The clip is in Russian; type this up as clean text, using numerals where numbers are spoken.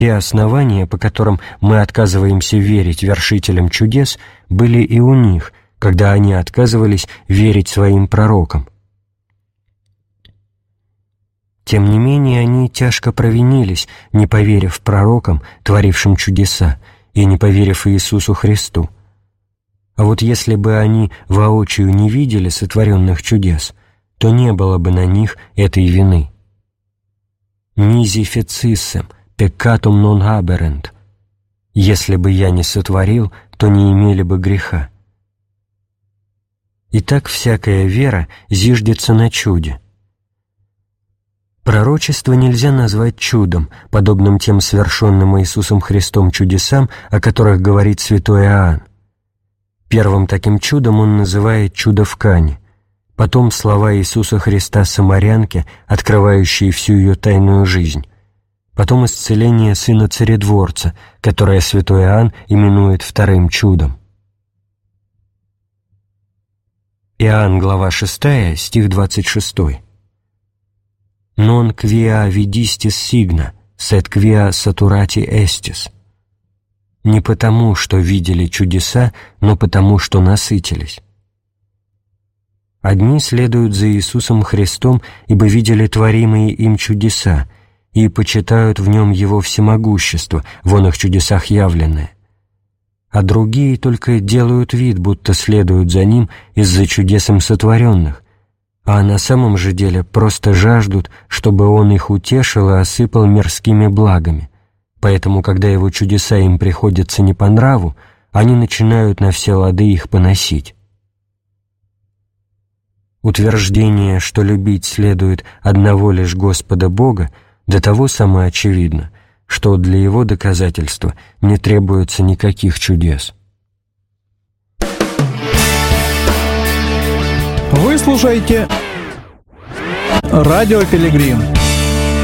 Те основания, по которым мы отказываемся верить вершителям чудес, были и у них, когда они отказывались верить своим пророкам. Тем не менее, они тяжко провинились, не поверив пророкам, творившим чудеса, и не поверив Иисусу Христу. А вот если бы они воочию не видели сотворенных чудес, то не было бы на них этой вины. «Низи фециссем, пеккатум нон хаберент». «Если бы я не сотворил, то не имели бы греха». Итак, всякая вера зиждется на чуде. Пророчество нельзя назвать чудом, подобным тем совершенным Иисусом Христом чудесам, о которых говорит святой Иоанн. Первым таким чудом он называет чудо в Кане, потом слова Иисуса Христа самарянке, открывающие всю ее тайную жизнь, потом исцеление сына царедворца, которое святой Иоанн именует вторым чудом. Иоанн, глава 6, стих 26. «Non quia vidistis signa, sed quia saturati estis». Не потому, что видели чудеса, но потому, что насытились. Одни следуют за Иисусом Христом, ибо видели творимые им чудеса, и почитают в Нем Его всемогущество, вон их чудесах явленное. А другие только делают вид, будто следуют за Ним из-за чудес им сотворенных, а на самом же деле просто жаждут, чтобы Он их утешил и осыпал мирскими благами. Поэтому, когда Его чудеса им приходятся не по нраву, они начинают на все лады их поносить. Утверждение, что любить следует одного лишь Господа Бога, до того самоочевидно, что для Его доказательства не требуется никаких чудес. Вы слушаете «Радио Пилигрим».